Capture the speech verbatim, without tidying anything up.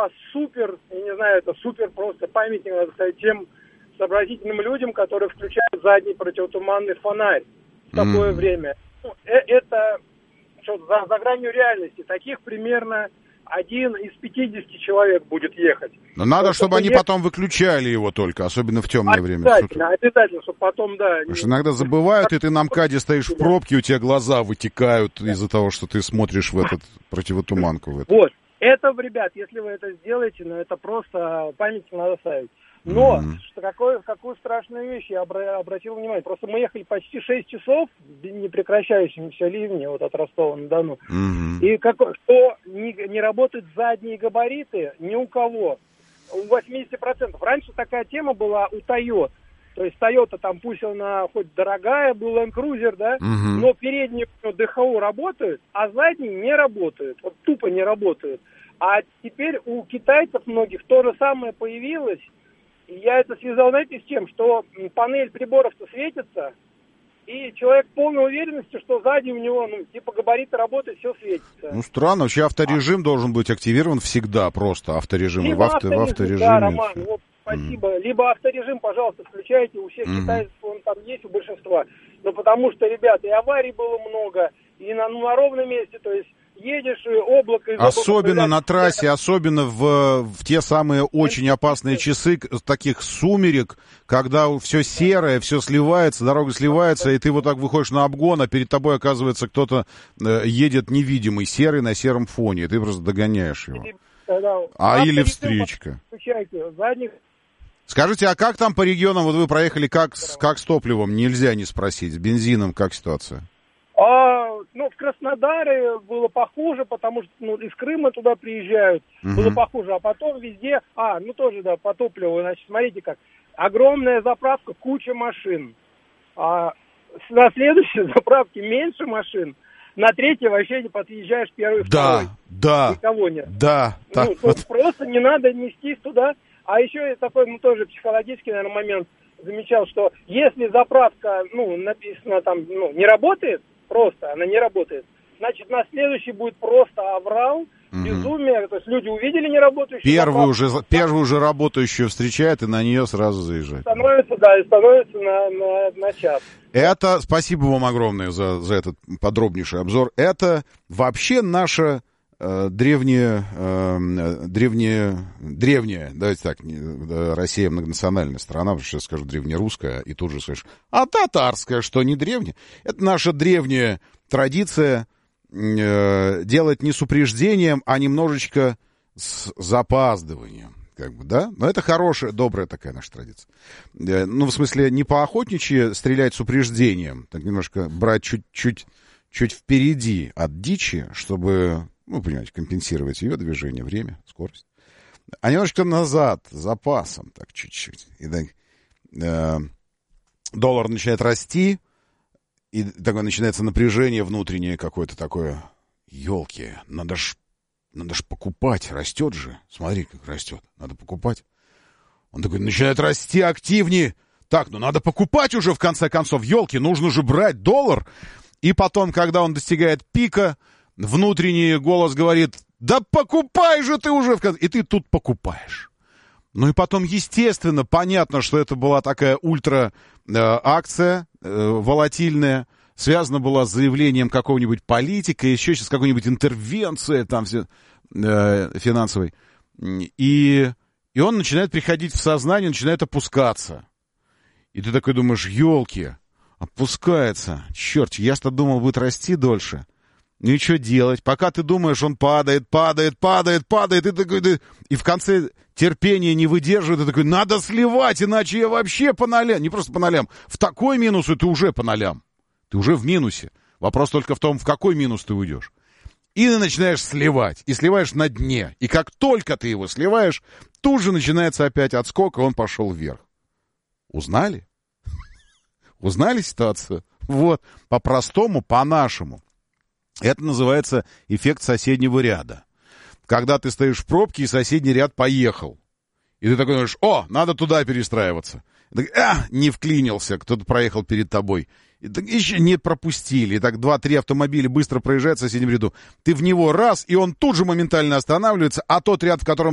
была супер, я не знаю, это супер просто памятник, надо сказать, тем сообразительным людям, которые включают задний противотуманный фонарь в такое mm. время. Ну, это что, за, за гранью реальности. Таких примерно один из пятидесяти человек будет ехать. Но надо, чтобы, чтобы они ехать... потом выключали его только, особенно в темное время. Обязательно, обязательно, чтобы потом, да... Потому что иногда забывают, и ты на МКАДе стоишь в пробке, у тебя глаза вытекают из-за того, что ты смотришь в этот противотуманку. В этот. Вот. Это, ребят, если вы это сделаете, ну, это просто памятник надо ставить. Но, mm-hmm. что, какое, какую страшную вещь я обра- обратил внимание. Просто мы ехали почти шесть часов в непрекращающемся ливне вот от Ростова-на-Дону. Mm-hmm. И как, что не, не работают задние габариты ни у кого. У восемьдесят процентов. Раньше такая тема была у Toyota. То есть Toyota там, пусть она хоть дорогая, был Land Cruiser, да, mm-hmm. но передние ДХУ работают, а задние не работают. Вот тупо не работают. А теперь у китайцев многих то же самое появилось. И я это связал, знаете, с чем? Что панель приборов-то светится, и человек в полной уверенности, что сзади у него, ну, типа габариты работают, все светится. Ну, странно. Вообще авторежим а. должен быть активирован всегда просто. Авторежим. Либо в, авто, авторежим, в авторежиме. Да, Роман, вот, спасибо. Mm. Либо авторежим, пожалуйста, включайте. У всех mm. китайцев он там есть, у большинства. Но потому что, ребята, и аварий было много, и на, ну, на ровном месте, то есть едешь, и облако... Из особенно облака, на трассе, особенно в, в те самые очень опасные часы, таких сумерек, когда все серое, все сливается, дорога сливается, и ты вот так выходишь на обгон, а перед тобой, оказывается, кто-то э, едет невидимый, серый на сером фоне, и ты просто догоняешь его. А или встречка. Скажите, а как там по регионам, вот вы проехали, как, как с топливом? Нельзя не спросить. С бензином как ситуация? А, ну, в Краснодаре было похуже, потому что, ну, из Крыма туда приезжают, uh-huh. было похуже, а потом везде, а, ну, тоже, да, по топливу, значит, смотрите как, огромная заправка, куча машин, а на следующей заправке меньше машин, на третьей вообще не подъезжаешь первый, да, второй, да, никого нет. Да, ну, так, вот. Просто не надо нестись туда, а еще такой, ну, тоже психологический, наверное, момент замечал, что если заправка, ну, написано там, ну, не работает, просто, она не работает. Значит, на следующий будет просто аврал, угу. безумие. То есть люди увидели неработающую Первую уже, первую уже работающую встречают и на нее сразу заезжают. Становится, да, и становится на, на, на час. Это, спасибо вам огромное за, за этот подробнейший обзор. Это вообще наша э, древняя, э, древняя, древняя, давайте так, не, Россия многонациональная страна, потому что я скажу древнерусская, и тут же скажешь, а татарская, что не древняя? Это наша древняя традиция э, делать не с упреждением, а немножечко с запаздыванием. Как бы, да? Но это хорошая, добрая такая наша традиция. Э, ну, в смысле, не поохотничьи стрелять с упреждением, так немножко брать чуть-чуть чуть впереди от дичи, чтобы, ну, понимаете, компенсировать ее движение, время, скорость. А немножко назад, с запасом, так чуть-чуть. И так, э, доллар начинает расти, и такое начинается напряжение внутреннее какое-то такое. Ёлки, надо ж, надо ж покупать, растет же. Смотри, как растет, надо покупать. Он такой, начинает расти активнее. Так, ну надо покупать уже в конце концов, ёлки, нужно же брать доллар. И потом, когда он достигает пика, внутренний голос говорит, да покупай же ты уже. И ты тут покупаешь. Ну и потом, естественно, понятно, что это была такая ультра э, акция, э, волатильная, связана была с заявлением какого-нибудь политика, еще сейчас какой-нибудь интервенции там все, э, финансовой. И, и он начинает приходить в сознание, начинает опускаться. И ты такой думаешь, елки, опускается. Черт, я-то думал, будет расти дольше. Ну и что делать? Пока ты думаешь, он падает, падает, падает, падает, и такой, ты... и в конце терпение не выдерживает, и такой, надо сливать, иначе я вообще по нолям. Не просто по нолям. В такой минус, и ты уже по нолям. Ты уже в минусе. Вопрос только в том, в какой минус ты уйдешь. И ты начинаешь сливать. И сливаешь на дне. И как только ты его сливаешь, тут же начинается опять отскок, и он пошел вверх. Узнали? Узнали ситуацию? Вот. По-простому, по-нашему. Это называется эффект соседнего ряда. Когда ты стоишь в пробке, и соседний ряд поехал. И ты такой думаешь, о, надо туда перестраиваться. И так, а, не вклинился, кто-то проехал перед тобой. И так, еще не пропустили. И так два-три автомобиля быстро проезжают в соседнем ряду. Ты в него раз, и он тут же моментально останавливается, а тот ряд, в котором